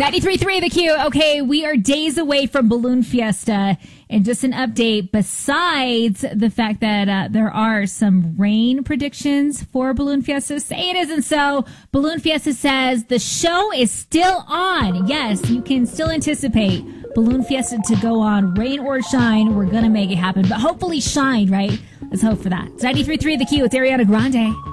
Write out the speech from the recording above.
93.3 The Q. Okay, we are days away from Balloon Fiesta. And just an update, besides the fact that there are some rain predictions for Balloon Fiesta, say it isn't so. Balloon Fiesta says the show is still on. Yes, you can still anticipate Balloon Fiesta to go on. Rain or shine, we're going to make it happen. But hopefully shine, right? Let's hope for that. It's 93.3 The Q. It's Ariana Grande.